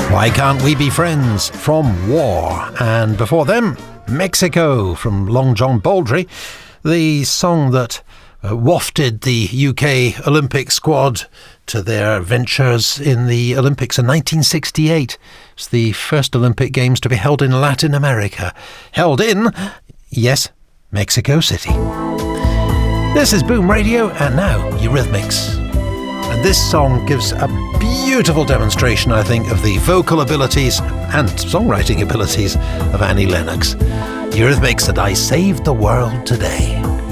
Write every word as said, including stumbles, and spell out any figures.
Why Can't We Be Friends from War. And before them, Mexico from Long John Baldry, the song that uh, wafted the U K Olympic squad to their ventures in the Olympics in nineteen sixty-eight. It's the first Olympic Games to be held in Latin America. Held in, yes, Mexico City. This is Boom Radio, and now Eurythmics. And this song gives a beautiful demonstration, I think, of the vocal abilities and songwriting abilities of Annie Lennox. Eurythmics and I Saved the World Today.